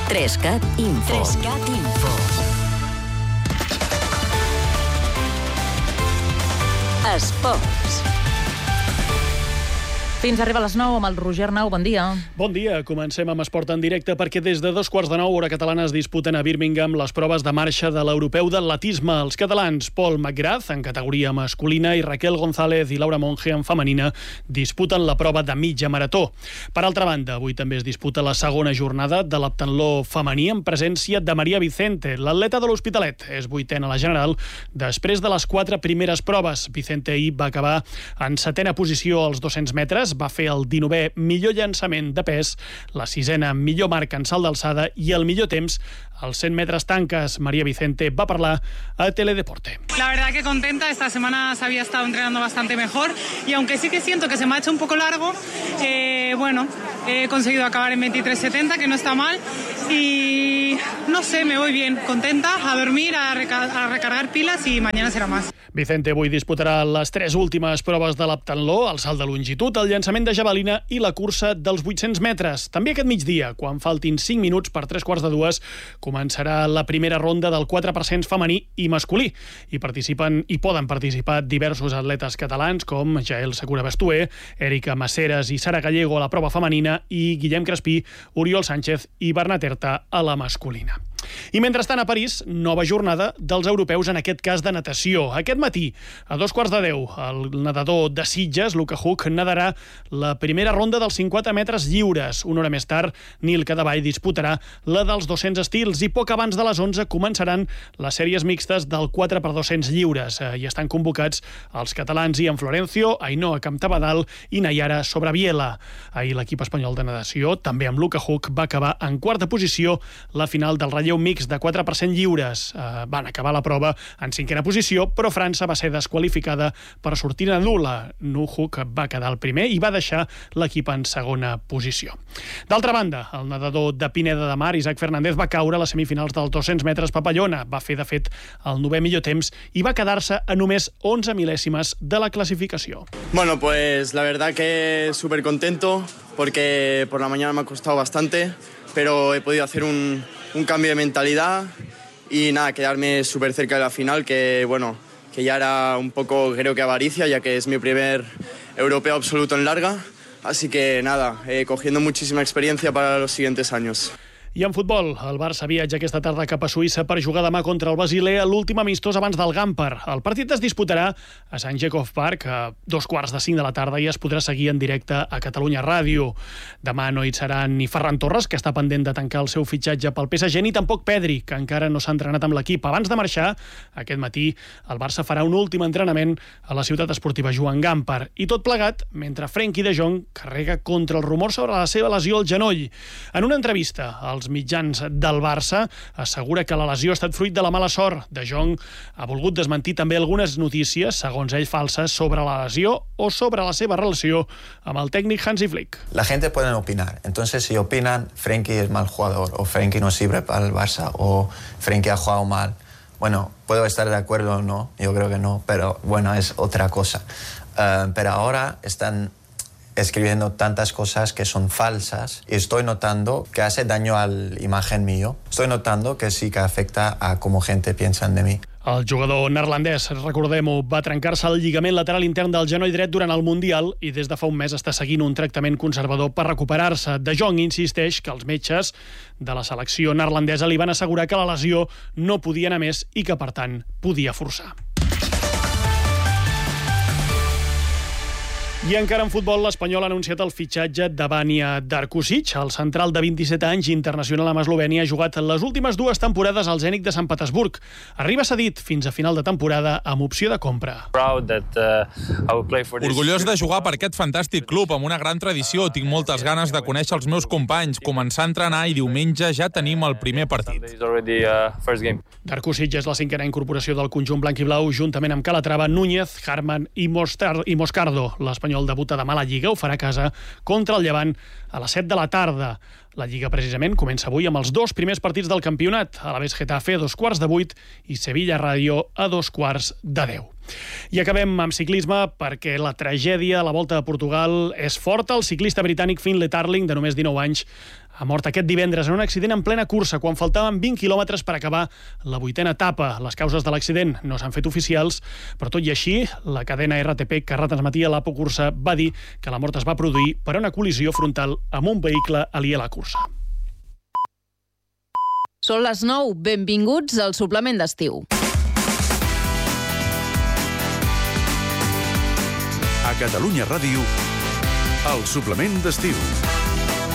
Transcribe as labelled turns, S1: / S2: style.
S1: 3CAT Info. 3CAT Info. Esports.
S2: Fins a arribar a les 9 amb el Roger Arnau. Bon dia.
S3: Bon dia. Comencem amb esport en directe perquè des de 9:15, hora catalana, es disputen a Birmingham les proves de marxa de l'europeu d'atletisme. Els catalans Paul McGrath en categoria masculina i Raquel González i Laura Monge en femenina disputen la prova de mitja marató. Per altra banda, avui també es disputa la segona jornada de l'heptatló femení en presència de Maria Vicente. L'atleta de l'Hospitalet és 8a a la general després de les 4 primeres proves. Vicente ahir va acabar en 7a posició als 200 metres, va fer el 19è millor llançament de pes, la 6a millor marca en salt d'alçada i el millor temps als 100 metres tanques. María Vicente va a hablar a Teledeporte.
S4: La verdad que contenta, esta semana se había estado entrenando bastante mejor y aunque sí que siento que se me ha hecho un poco largo, he conseguido acabar en 23:70, que no está mal, y no sé, me voy bien, contenta, a dormir, a recargar pilas y mañana será más.
S3: Vicente avui disputarà les 3 últimes proves de l'heptatló, el salt de longitud, el llançament de javelina i la cursa dels 800 metres. També aquest migdia, quan faltin 5 minuts per 3:15, començarà la primera ronda del 4% femení i masculí. Hi poden participar diversos atletes catalans com Jael Segura Bestué, Erika Maceres i Sara Gallego a la prova femenina i Guillem Crespí, Oriol Sánchez i Bernat Erta a la masculina. I mentrestant a París, nova jornada dels europeus, en aquest cas de natació. Aquest matí, a 9:45, el nedador de Sitges, Luca Huck, nadarà la primera ronda dels 50 metres lliures. Una hora més tard, Nil Cadevall disputarà la dels 200 estils i poc abans de les 11 començaran les sèries mixtes del 4x200 lliures. Hi estan convocats els catalans Ian Florencio, Ainhoa Camptabadal i Nayara Sobrabiela. Ahir l'equip espanyol de natació, també amb Luca Huck, va acabar en quarta posició la final del relleu mix de 4% lliures. Van acabar la prova en 5a posició, però França va ser desqualificada per sortida nul·la. Huck va quedar el primer i va deixar l'equip en segona posició. D'altra banda, el nedador de Pineda de Mar, Isaac Fernández, va caure a les semifinals dels 200 metres papallona. Va fer, de fet, el 9è millor temps i va quedar-se a només 11 mil·lèsimes de la classificació.
S5: Bueno, pues la verdad que súper contento porque por la mañana me ha costado bastante, pero he podido hacer un cambio de mentalidad y nada, quedarme súper cerca de la final, que bueno, que ya era un poco, creo que avaricia, ya que es mi primer europeo absoluto en larga, así que nada, cogiendo muchísima experiencia para los siguientes años.
S3: I en futbol, el Barça viatja aquesta tarda cap a Suïssa per jugar demà contra el Basilea, l'últim amistós abans del Gamper. El partit es disputarà a Sant Jacob Park a 4:45 de la tarda i es podrà seguir en directe a Catalunya Ràdio. Demà no hi serà ni Ferran Torres, que està pendent de tancar el seu fitxatge pel PSG, ni tampoc Pedri, que encara no s'ha entrenat amb l'equip. Abans de marxar, aquest matí, el Barça farà un últim entrenament a la ciutat esportiva Joan Gamper. I tot plegat mentre Frenkie de Jong carrega contra el rumor sobre la seva lesió al genoll. En una entrevista als mitjans del Barça assegura que la lesió ha estat fruit de la mala sort. De Jong ha volgut desmentir també algunes notícies, segons ell, falses sobre la lesió o sobre la seva relació amb el tècnic Hansi Flick.
S6: La gente puede opinar. Entonces, si opinan Frenkie es mal jugador o Frenkie no sirve para el Barça o Frenkie ha jugado mal, bueno, puedo estar de acuerdo o no, yo creo que no, pero bueno, es otra cosa. Pero ahora están escribiendo tantas cosas que son falsas y estoy notando que hace daño a la imagen mío. Estoy notando que sí que afecta a cómo gente piensa de mí.
S3: El jugador neerlandès, recordem-ho, va trencar-se el lligament lateral intern del genoll dret durant el Mundial i des de fa un mes està seguint un tractament conservador per recuperar-se. De Jong insisteix que els metges de la selecció neerlandesa li van assegurar que la lesió no podia anar més i que, per tant, podia forçar. I encara en futbol, l'Espanyol ha anunciat el fitxatge de Vanja Darkušić. El central de 27 anys, internacional amb Eslovènia, ha jugat les últimes 2 temporades al Zenit de Sant Petersburg. Arriba cedit fins a final de temporada amb opció de compra.
S7: Orgullós de jugar per aquest fantàstic club amb una gran tradició. Tinc moltes ganes de conèixer els meus companys, començar a entrenar i diumenge ja tenim el primer partit.
S3: Darkušić és la 5a incorporació del conjunt blanc i blau, juntament amb Calatrava, Núñez, Harman i Moscardo. L'Espanyol debuta demà a la Lliga, ho farà a casa contra el Llevant a les 7 de la tarda. La Lliga, precisament, comença avui amb els 2 primers partits del campionat. Alavés Getafe a 7:15 i Sevilla Ràdio a 10:15. I acabem amb ciclisme perquè la tragèdia a la Volta a Portugal és forta. El ciclista britànic Finlay Tarling, de només 19 anys, Ha mort aquest divendres en un accident en plena cursa, quan faltaven 20 quilòmetres per acabar la 8a etapa. Les causes de l'accident no s'han fet oficials, però tot i així, la cadena RTP que retransmetia l'Apocursa va dir que la mort es va produir per una col·lisió frontal amb un vehicle aliè a la cursa.
S2: Són les 9. Benvinguts al suplement d'estiu.
S8: A Catalunya Ràdio, el suplement d'estiu.